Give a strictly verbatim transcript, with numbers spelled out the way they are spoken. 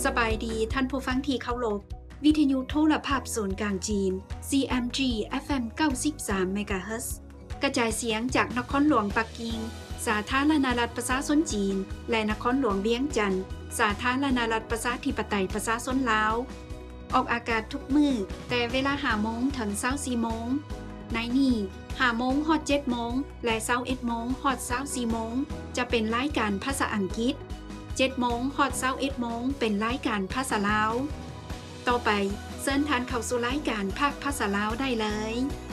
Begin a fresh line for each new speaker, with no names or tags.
สบายดีท่านผู้ฟังที่เคารพวิทยุโทรภาพศูนย์กลางจีน ซี เอ็ม จี เอฟ เอ็ม เก้าสิบสาม เมกะเฮิรตซ์ กระจายเสียงจากนครหลวงปักกิ่งสาธารณรัฐประชาชนจีนและนครหลวงเวียงจันทร์สาธารณรัฐประชาธิปไตยประชาชนลาวออกอากาศทุกมื้อแต่เวลา ห้า โมงถึง ยี่สิบสี่ โมงในนี้ ห้า โมงฮอด เจ็ด โมงและ ยี่สิบเอ็ด โมงฮอด ยี่สิบสี่ โมงจะเป็นรายการภาษาอังกฤษเจ็ด โมงฮอด ยี่สิบเอ็ด โมงเป็นรายการภาษาลาวต่อไปเชิญท่านเข้าสู่รายการภาคภาษาลาวได้เลย